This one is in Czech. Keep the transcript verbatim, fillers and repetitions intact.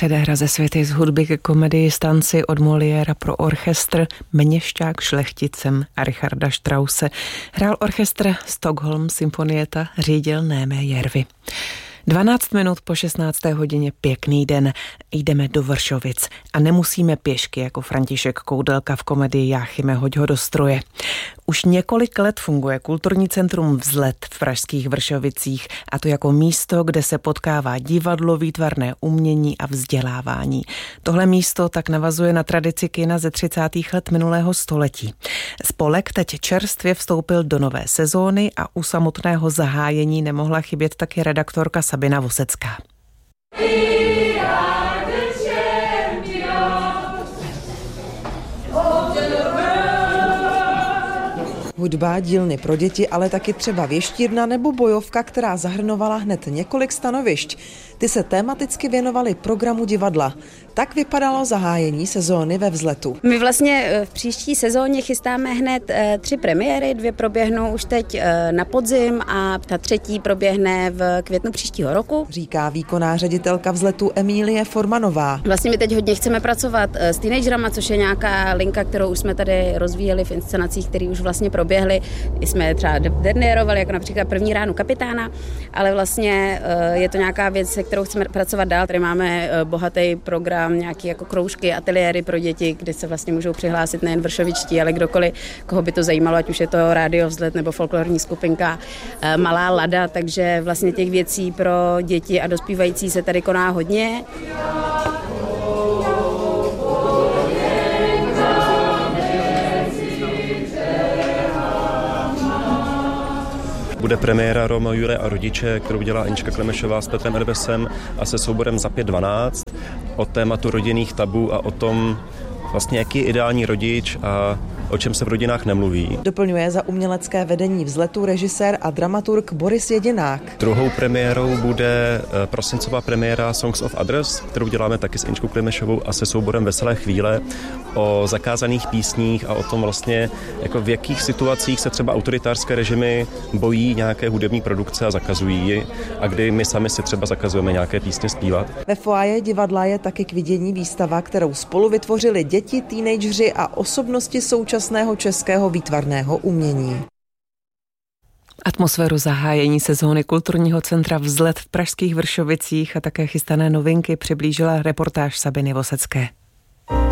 Předehra ze Světy z hudby ke komedii Stanci od Moliéra pro orchestr Měšťák šlechticem a Richarda Strause. Hrál orchestr Stockholm Symfonietta, řídil Némé Järvi. dvanáct minut po šestnácté hodině, pěkný den. Jdeme do Vršovic a nemusíme pěšky jako František Koudelka v komedii Jáchyme, hoď ho do stroje. Už několik let funguje kulturní centrum Vzlet v pražských Vršovicích, a to jako místo, kde se potkává divadlo, výtvarné umění a vzdělávání. Tohle místo tak navazuje na tradici kina ze třicátých let minulého století. Spolek teď čerstvě vstoupil do nové sezóny a u samotného zahájení nemohla chybět taky redaktorka Sabina Vosecká. Hudba, dílny pro děti, ale taky třeba věštírna nebo bojovka, která zahrnovala hned několik stanovišť. Ty se tematicky věnovaly programu divadla. Tak vypadalo zahájení sezóny ve Vzletu. My vlastně v příští sezóně chystáme hned tři premiéry, dvě proběhnou už teď na podzim a ta třetí proběhne v květnu příštího roku. Říká výkonná ředitelka Vzletu Emílie Formanová. Vlastně my teď hodně chceme pracovat s teenagerama, což je nějaká linka, kterou už jsme tady rozvíjeli v inscenacích, které už vlastně proběhly. Jsme třeba derniérovali, jako například První ránu kapitána, ale vlastně je to nějaká věc, se kterou chceme pracovat dál. Tady máme bohatý program, nějaké jako kroužky, ateliéry pro děti, kde se vlastně můžou přihlásit nejen vršovičtí, ale kdokoliv, koho by to zajímalo, ať už je to Rádio Vzlet nebo folklorní skupinka Malá Lada, takže vlastně těch věcí pro děti a dospívající se tady koná hodně. Bude premiéra Romeo, Julie a rodiče, kterou dělá Anička Klemešová s Petrem Erbesem a se souborem Za pět dvanáct o tématu rodinných tabů a o tom, vlastně jaký je ideální rodič a o čem se v rodinách nemluví. Doplňuje za umělecké vedení Vzletu režisér a dramaturg Boris Jedinák. Druhou premiérou bude prosincová premiéra Songs of Others, kterou děláme taky s Aničkou Klemešovou a se souborem Veselé chvíle o zakázaných písních a o tom vlastně, jako v jakých situacích se třeba autoritářské režimy bojí nějaké hudební produkce a zakazují ji a kdy my sami si třeba zakazujeme nějaké písně zpívat. Ve foaje divadla je taky k vidění výstava, kterou spolu vytvořili děti, teenageři a osobnosti současného českého výtvarného umění. Atmosféru zahájení sezóny kulturního centra Vzlet v pražských Vršovicích a také chystané novinky přiblížila reportáž Sabiny Vosecké.